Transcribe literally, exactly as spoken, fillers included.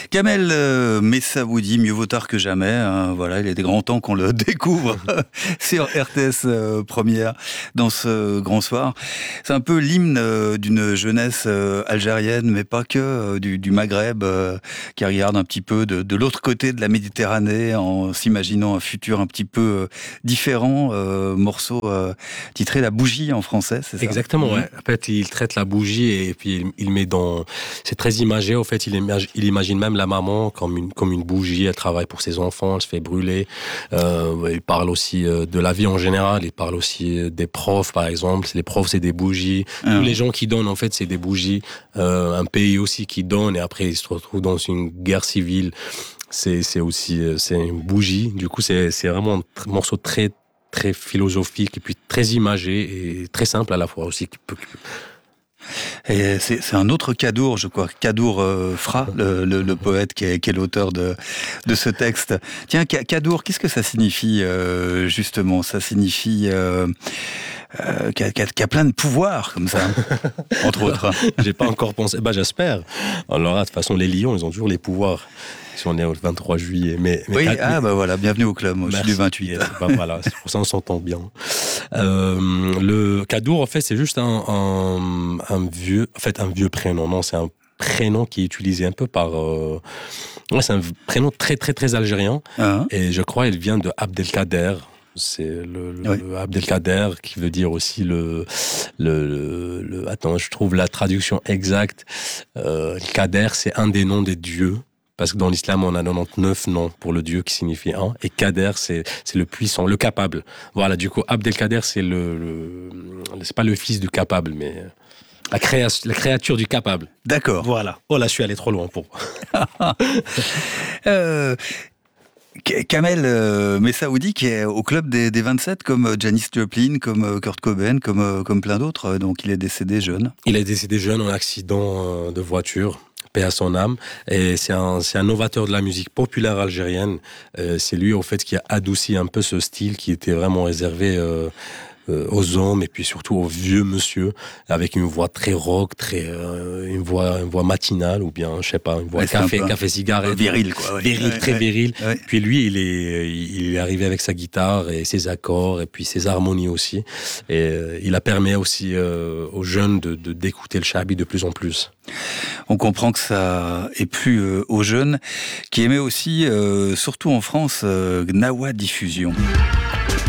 Kamel euh, Messaoudi, mieux vaut tard que jamais. Hein, voilà, il est des grands temps qu'on le découvre sur R T S euh, Première dans ce grand soir. C'est un peu l'hymne euh, d'une jeunesse euh, algérienne, mais pas que, euh, du, du Maghreb, euh, qui regarde un petit peu de, de l'autre côté de la Méditerranée en s'imaginant un futur un petit peu euh, différent. Euh, morceau euh, titré La Bougie en français, c'est ça? Exactement, ouais. En fait, il traite la bougie et puis il, il met dans... C'est très imagé, en fait, il imagine, il imagine même la maman comme une, comme une bougie, elle travaille pour ses enfants, elle se fait brûler. Euh, il parle aussi de la vie en général, il parle aussi des profs, par exemple. Les profs, c'est des bougies. Ah. Tous les gens qui donnent, en fait, c'est des bougies. Euh, un pays aussi qui donne et après, il se retrouve dans une guerre civile. C'est, c'est aussi, c'est une bougie. Du coup, c'est, c'est vraiment un morceau très, très philosophique et puis très imagé et très simple à la fois aussi. Et c'est, c'est un autre Kadour, je crois, Kadour euh, Fra, le, le, le poète qui est, qui est l'auteur de, de ce texte. Tiens, Kadour, qu'est-ce que ça signifie euh, justement? Ça signifie euh, euh, qu'il y a, qu'il y a plein de pouvoirs comme ça, entre autres. J'ai pas encore pensé. Bah j'espère. Alors, de toute façon, les lions, ils ont toujours les pouvoirs. Si on est au vingt-trois juillet. Mais, mais oui, Kad... ah bah voilà, bienvenue au club. Moi, je suis du vingt-huit. Bah voilà, c'est pour ça on s'entend bien. Euh, le Kadour, en fait, c'est juste un, un, un vieux, en fait, un vieux prénom. Non, c'est un prénom qui est utilisé un peu par. Euh... Ouais, c'est un prénom très très très algérien. Uh-huh. Et je crois, il vient de Abdelkader. C'est le, le, oui. le Abdelkader qui veut dire aussi le, le, le, le attends, je trouve la traduction exacte. Euh, Kader, c'est un des noms des dieux. Parce que dans l'islam, on a quatre-vingt-dix-neuf noms pour le Dieu qui signifie un. Et Kader, c'est, c'est le puissant, le capable. Voilà, du coup, Abdelkader, c'est le, le, c'est pas le fils du capable, mais la, créa, la créature du capable. D'accord. Voilà. Oh là, je suis allé trop loin pour. euh... Kamel euh, Messaoudi qui est au club des, des vingt-sept comme Janis Joplin, comme Kurt Cobain, comme, comme plein d'autres. Donc il est décédé jeune. Il est décédé jeune en accident de voiture. Paix à son âme. Et c'est un, c'est un novateur de la musique populaire algérienne. Euh, c'est lui, au fait, qui a adouci un peu ce style qui était vraiment réservé euh, euh, aux hommes et puis surtout aux vieux monsieur, avec une voix très rock, très, euh, une voix, une voix matinale ou bien, je sais pas, une voix ouais, café, café cigarette. Viril, quoi. Ouais. Viril, ouais, très ouais, viril. Ouais. Puis lui, il est, il est arrivé avec sa guitare et ses accords et puis ses harmonies aussi. Et euh, il a permis aussi euh, aux jeunes de, de, d'écouter le chabi de plus en plus. On comprend que ça est plu euh, aux jeunes qui aimaient aussi, euh, surtout en France, euh, Gnawa Diffusion.